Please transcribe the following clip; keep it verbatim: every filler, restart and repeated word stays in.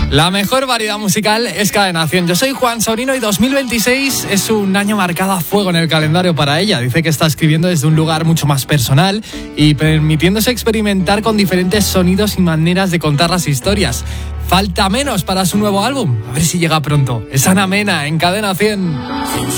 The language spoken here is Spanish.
La mejor variedad musical es Cadena cien. Yo soy Juan Sobrino y dos mil veintiséis es un año marcado a fuego en el calendario para ella. Dice que está escribiendo desde un lugar mucho más personal y permitiéndose experimentar con diferentes sonidos y maneras de contar las historias. Falta menos para su nuevo álbum. A ver si llega pronto. Es Ana Mena en Cadena cien.